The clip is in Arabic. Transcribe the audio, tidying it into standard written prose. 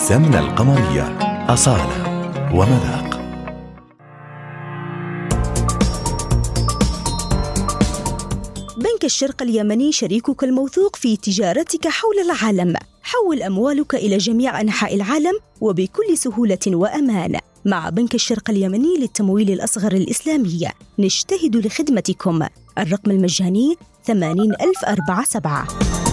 سمنة القمرية، أصالة ومذاق. بنك الشرق اليمني شريكك الموثوق في تجارتك حول العالم. حول أموالك إلى جميع أنحاء العالم وبكل سهولة وأمان. مع بنك الشرق اليمني للتمويل الأصغر الإسلامي نجتهد لخدمتكم. الرقم المجاني 80047.